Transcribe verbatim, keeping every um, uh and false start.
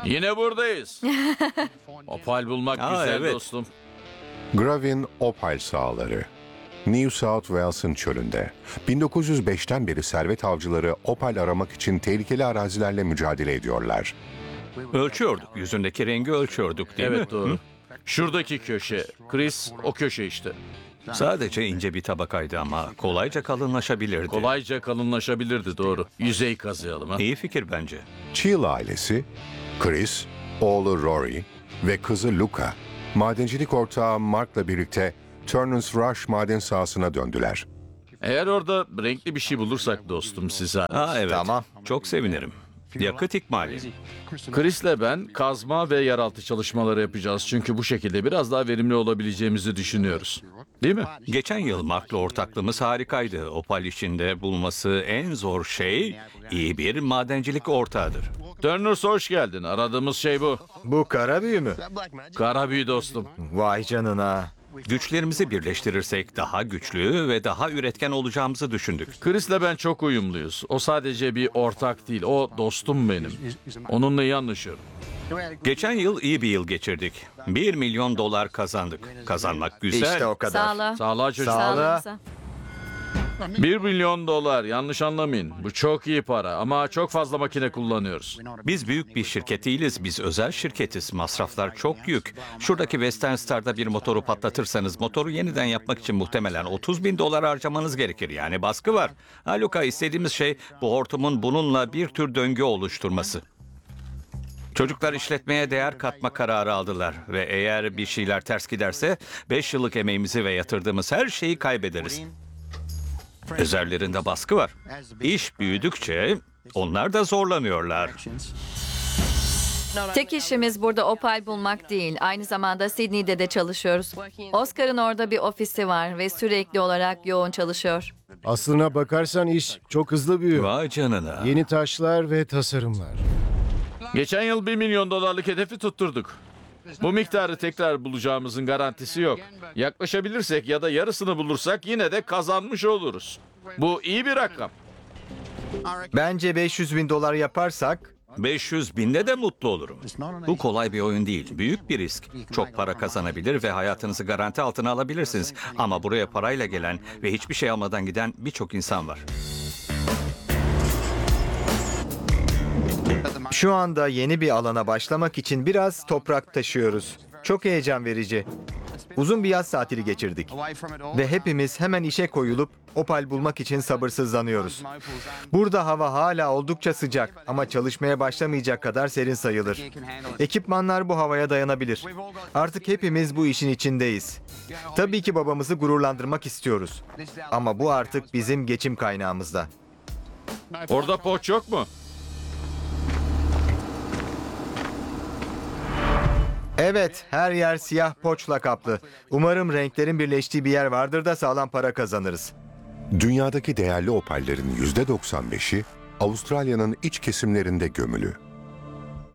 Yine buradayız. Opal bulmak Aa, güzel evet. dostum. Gravin Opal sahaları. New South Wales'ın çölünde. bin dokuz yüz beşten beri servet avcıları opal aramak için tehlikeli arazilerle mücadele ediyorlar. Ölçüyorduk. Yüzündeki rengi ölçüyorduk değil mi? Evet doğru. Şuradaki köşe. Chris o köşe işte. Hı? Sadece ince bir tabakaydı ama kolayca kalınlaşabilirdi. Kolayca kalınlaşabilirdi doğru. Yüzey kazıyalım ha. İyi fikir bence. Cheel ailesi, Chris, oğlu Rory ve kızı Luca, madencilik ortağı Mark'la birlikte Turners Rush maden sahasına döndüler. Eğer orada renkli bir şey bulursak dostum size. Aa evet. Tamam. Çok sevinirim. Yakıt ikmali. Chris'le ben kazma ve yeraltı çalışmaları yapacağız. Çünkü bu şekilde biraz daha verimli olabileceğimizi düşünüyoruz. Değil mi? Geçen yıl Mark'la ortaklığımız harikaydı. Opal işinde bulması en zor şey iyi bir madencilik ortağıdır. Turners hoş geldin. Aradığımız şey bu. Bu kara büyü mü? Kara büyü dostum. Vay canına. Güçlerimizi birleştirirsek daha güçlü ve daha üretken olacağımızı düşündük. Chris'le ben çok uyumluyuz. O sadece bir ortak değil. O dostum benim. Onunla iyi anlaşıyorum. Geçen yıl iyi bir yıl geçirdik. Bir milyon dolar kazandık. Kazanmak güzel. İşte o kadar. Sağla. Sağlığa çocuk. Sağ- Sağlığınıza. Bir milyon dolar. Yanlış anlamayın. Bu çok iyi para ama çok fazla makine kullanıyoruz. Biz büyük bir şirket değiliz. Biz özel şirketiz. Masraflar çok yük. Şuradaki Western Star'da bir motoru patlatırsanız motoru yeniden yapmak için muhtemelen otuz bin dolar harcamanız gerekir. Yani baskı var. Ha Luka, istediğimiz şey bu hortumun bununla bir tür döngü oluşturması. Çocuklar işletmeye değer katma kararı aldılar ve eğer bir şeyler ters giderse beş yıllık emeğimizi ve yatırdığımız her şeyi kaybederiz. Üzerlerinde baskı var. İş büyüdükçe onlar da zorlanıyorlar. Tek işimiz burada opal bulmak değil. Aynı zamanda Sydney'de de çalışıyoruz. Oscar'ın orada bir ofisi var ve sürekli olarak yoğun çalışıyor. Aslına bakarsan iş çok hızlı büyüyor. Vay canına. Yeni taşlar ve tasarımlar. Geçen yıl bir milyon dolarlık hedefi tutturduk. Bu miktarı tekrar bulacağımızın garantisi yok. Yaklaşabilirsek ya da yarısını bulursak yine de kazanmış oluruz. Bu iyi bir rakam. Bence beş yüz bin dolar yaparsak beş yüz binde de mutlu olurum. Bu kolay bir oyun değil. Büyük bir risk. Çok para kazanabilir ve hayatınızı garanti altına alabilirsiniz. Ama buraya parayla gelen ve hiçbir şey almadan giden birçok insan var. şu anda yeni bir alana başlamak için biraz toprak taşıyoruz. Çok heyecan verici. Uzun bir yaz tatili geçirdik. Ve hepimiz hemen işe koyulup opal bulmak için sabırsızlanıyoruz. Burada hava hala oldukça sıcak ama çalışmaya başlamayacak kadar serin sayılır. Ekipmanlar bu havaya dayanabilir. Artık hepimiz bu işin içindeyiz. Tabii ki babamızı gururlandırmak istiyoruz. Ama bu artık bizim geçim kaynağımızda. Orada poç yok mu? Evet, her yer siyah poçla kaplı. Umarım renklerin birleştiği bir yer vardır da sağlam para kazanırız. Dünyadaki değerli opallerin yüzde doksan beşi Avustralya'nın iç kesimlerinde gömülü.